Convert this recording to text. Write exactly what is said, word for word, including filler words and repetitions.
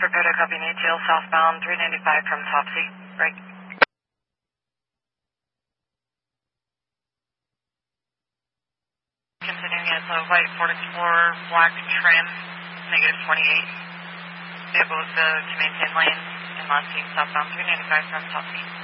Dakota, copy an A T L southbound three ninety-five from Topsy. Break. Continuing as a white Ford Explorer, black trim, negative twenty-eight. Able to, to maintain lanes and last team southbound three ninety-five from Topsy.